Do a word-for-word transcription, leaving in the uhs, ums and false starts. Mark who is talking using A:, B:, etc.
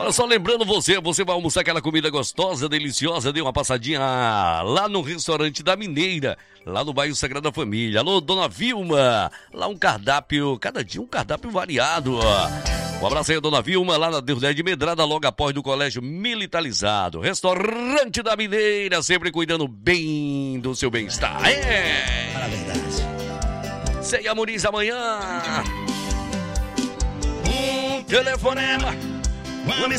A: Olha só, lembrando você, você vai almoçar aquela comida gostosa, deliciosa, dê uma passadinha lá no restaurante da Mineira, lá no bairro Sagrada Família. Alô, dona Vilma, lá um cardápio, cada dia um cardápio variado. Um abraço aí, dona Vilma, lá na Deus de Medrada, logo após do Colégio Militarizado. Restaurante da Mineira, sempre cuidando bem do seu bem-estar. É!
B: Para a verdade.
A: Sem Amoriz amanhã. Um telefonema. Uma